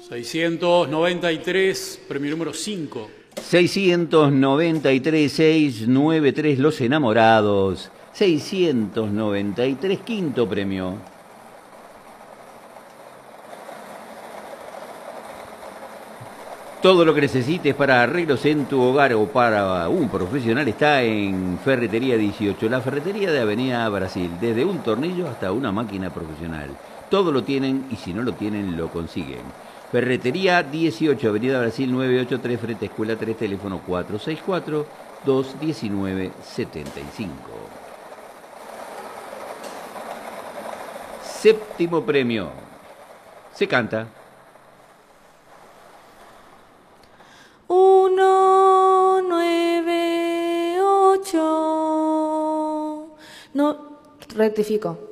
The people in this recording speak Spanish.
693, premio número 5. 693, 693, Los Enamorados. 693, quinto premio. Todo lo que necesites para arreglos en tu hogar o para un profesional está en Ferretería 18, la ferretería de Avenida Brasil, desde un tornillo hasta una máquina profesional. Todo lo tienen y si no lo tienen, lo consiguen. Ferretería 18, Avenida Brasil 983, frente a Escuela 3, teléfono 464-219-75. Séptimo premio. Se canta. 198. No, rectifico.